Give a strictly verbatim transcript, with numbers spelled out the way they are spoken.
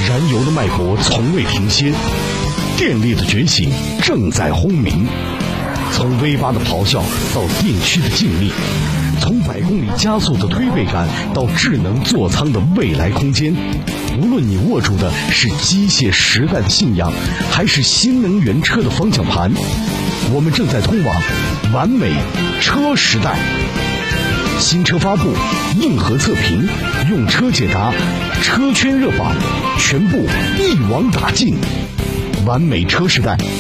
燃油的脉搏从未停歇，电力的觉醒正在轰鸣。从 V 八 的咆哮到电驱的静谧，从百公里加速的推背感到智能座舱的未来空间，无论你握住的是机械时代的信仰，还是新能源车的方向盘，我们正在通往完美车时代。新车发布，硬核测评，用车解答，车圈热榜，全部一网打尽。完美车时代。